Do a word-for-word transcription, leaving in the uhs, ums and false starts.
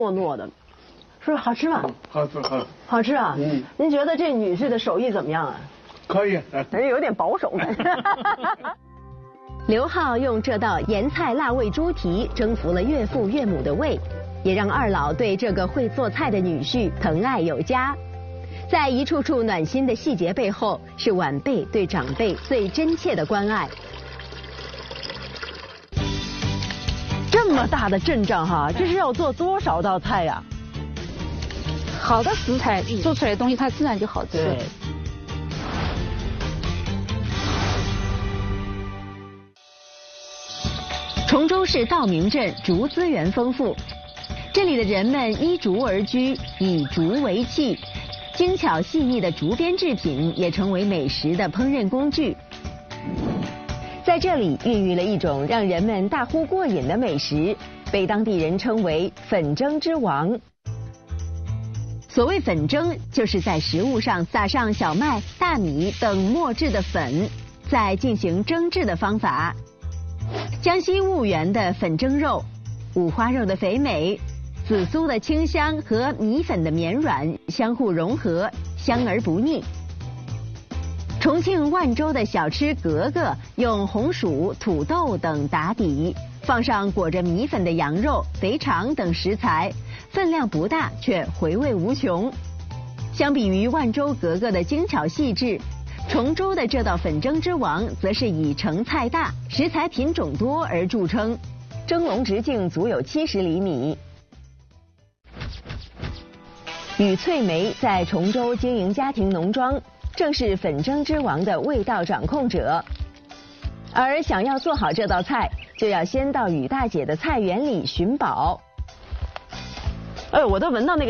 糯糯的，是不是好吃吗？ 好吃，好吃。 好吃啊！ 嗯。 您觉得这女士的手艺怎么样啊？ 可以。 人有点保守。刘浩用这道盐菜辣味猪蹄征服了岳父岳母的胃，也让二老对这个会做菜的女婿疼爱有加。在一处处暖心的细节背后，是晚辈对长辈最真切的关爱。这么大的阵仗哈，这是要做多少道菜呀？ 好的食材做出来的东西，它自然就好吃。 对。崇州市道明镇竹资源丰富，这里的人们依竹而居，以竹为器。精巧细腻的竹编制品也成为美食的烹饪工具。在这里孕育了一种让人们大呼过瘾的美食，被当地人称为粉蒸之王。所谓粉蒸，就是在食物上撒上小麦、大米等磨制的粉，再进行蒸制的方法。江西婺源的粉蒸肉，五花肉的肥美，紫苏的清香和米粉的绵软相互融合，香而不腻。重庆万州的小吃格格用红薯、土豆等打底，放上裹着米粉的羊肉、肥肠等食材，分量不大，却回味无穷。相比于万州格格的精巧细致，崇州的这道粉蒸之王则是以成菜大、食材品种多而著称，蒸笼直径足有七十厘米。吕翠梅在崇州经营家庭农庄，正是粉蒸之王的味道掌控者。而想要做好这道菜，就要先到吕大姐的菜园里寻宝。哎，我都闻到那个